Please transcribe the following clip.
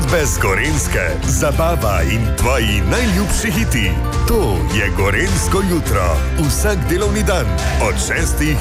Zgodbe z Gorenjske, zabava in tvoji najljubši hiti. To je Gorenjsko jutro. Vsak delovni dan od 6